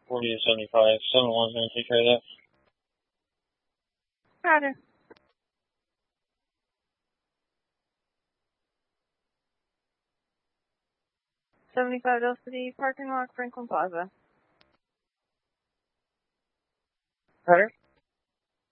40 to 75. 7-1's going to take care of that. Roger. $75 to the parking lot, Franklin Plaza. Roger.